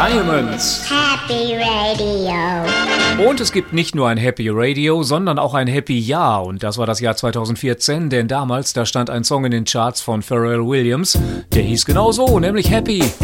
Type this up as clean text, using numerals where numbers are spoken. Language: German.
Diamonds. Happy Radio. Und es gibt nicht nur ein Happy Radio, sondern auch ein Happy Jahr. Und das war das Jahr 2014, denn damals, da stand ein Song in den Charts von Pharrell Williams. Der hieß genau so, nämlich Happy.